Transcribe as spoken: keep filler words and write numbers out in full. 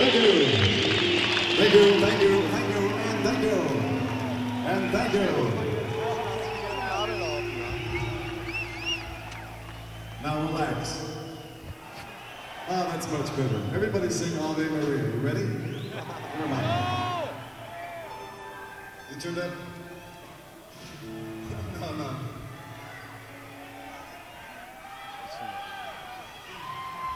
thank you. Thank you, thank you, thank you, and thank you. And thank you. Now relax. Ah, that's much better. Everybody sing Ave Maria. You ready? Never mind. You turned up? No, no.